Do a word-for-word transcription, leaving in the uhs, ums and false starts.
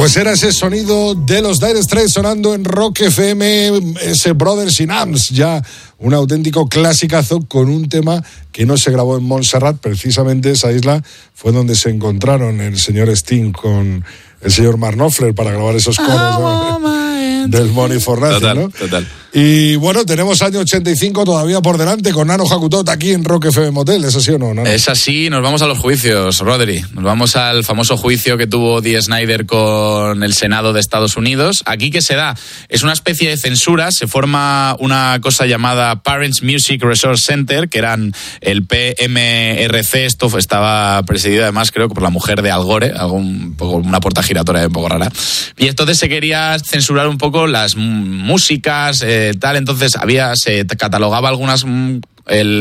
Pues era ese sonido de los Dire Straits sonando en Rock F M, ese Brothers in Arms, ya un auténtico clasicazo con un tema que no se grabó en Montserrat. Precisamente esa isla fue donde se encontraron el señor Sting con el señor Mark Knopfler para grabar esos coros oh, ¿no? del Money for Nothing, total, ¿no? Total. Y bueno, tenemos año ochenta y cinco todavía por delante con Nano Hakutot aquí en Rock F M Motel. ¿Es así o no, Nano? Es así, nos vamos a los juicios, Rodri. Nos vamos al famoso juicio que tuvo Dee Snider con el Senado de Estados Unidos. Aquí, ¿qué se da? Es una especie de censura. Se forma una cosa llamada Parents Music Resource Center, que eran el P M R C. Esto estaba presidido además, creo que por la mujer de Al Gore, algún, una puerta giratoria un poco rara. Y entonces se quería censurar un poco las músicas, eh, tal. Entonces había, se catalogaba algunas... El